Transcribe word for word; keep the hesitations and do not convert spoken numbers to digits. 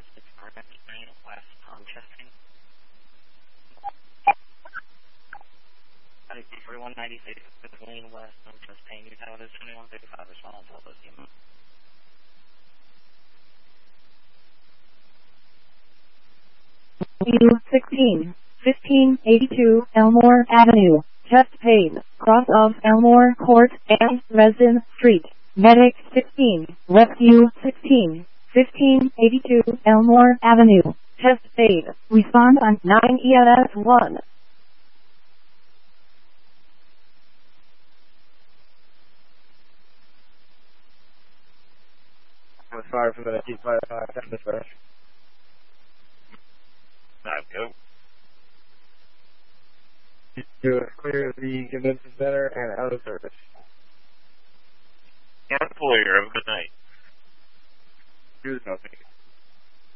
six Market Street, West on Chesting. I D forty-one ninety-six, Lane West on Chesting. You have it as twenty-one thirty-five, respond to all those emails. U sixteen, fifteen eighty-two Elmore Avenue, Chestpain, cross of Elmore Court and Resin Street. Medic sixteen, Rescue sixteen, fifteen eighty-two Elmore Avenue, Chestpain. Respond on nine E M S one. I'm sorry for the T five five dispatch. Five, go. To clear the convention center and out of service. And clear. Have a good night. Here's nothing.